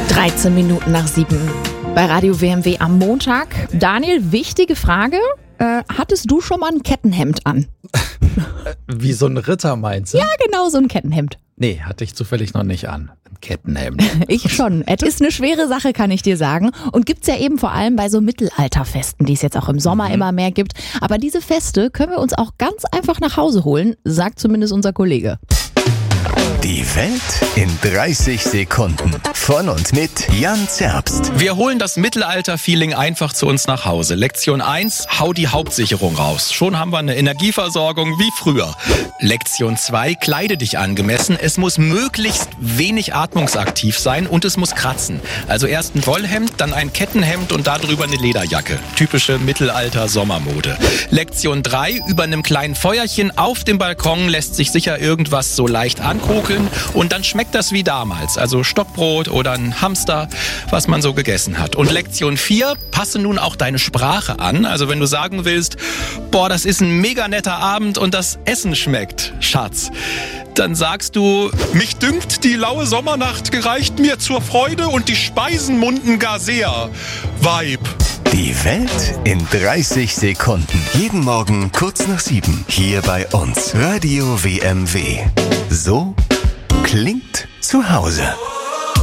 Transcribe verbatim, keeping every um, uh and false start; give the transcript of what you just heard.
dreizehn Minuten nach sieben bei Radio W M W am Montag. Daniel, wichtige Frage. Äh, hattest du schon mal ein Kettenhemd an? Wie so ein Ritter meinst du? Ja, genau, so ein Kettenhemd. Nee, hatte ich zufällig noch nicht an. Ein Kettenhemd. Ich schon. Es ist eine schwere Sache, kann ich dir sagen. Und gibt's ja eben vor allem bei so Mittelalterfesten, die es jetzt auch im Sommer mhm. immer mehr gibt. Aber diese Feste können wir uns auch ganz einfach nach Hause holen, sagt zumindest unser Kollege. Die Welt in dreißig Sekunden. Von und mit Jan Zerbst. Wir holen das Mittelalter-Feeling einfach zu uns nach Hause. Lektion eins, hau die Hauptsicherung raus. Schon haben wir eine Energieversorgung wie früher. Lektion zwei, kleide dich angemessen. Es muss möglichst wenig atmungsaktiv sein und es muss kratzen. Also erst ein Wollhemd, dann ein Kettenhemd und darüber eine Lederjacke. Typische Mittelalter-Sommermode. Lektion drei, über einem kleinen Feuerchen auf dem Balkon lässt sich sicher irgendwas so leicht ankokeln. Und dann schmeckt das wie damals, also Stockbrot oder ein Hamster, was man so gegessen hat. Und Lektion vier, passe nun auch deine Sprache an. Also wenn du sagen willst, boah, das ist ein mega netter Abend und das Essen schmeckt, Schatz, dann sagst du, mich dünkt, die laue Sommernacht gereicht mir zur Freude und die Speisen munden gar sehr. Vibe. Die Welt in dreißig Sekunden. Jeden Morgen kurz nach sieben. Hier bei uns. Radio W M W. So klingt zu Hause.